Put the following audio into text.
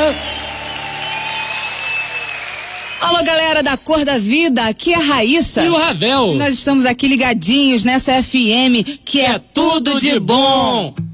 Alô, galera da Cor da Vida, aqui é a Raíssa. E o Ravel. Nós estamos aqui ligadinhos nessa FM, que é tudo de bom.